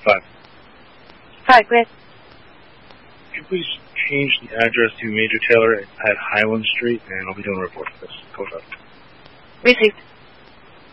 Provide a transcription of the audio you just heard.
5. Hi, great. Could you please change the address to Major Taylor at Highland Street, and I'll be doing a report for this. Code up. Received.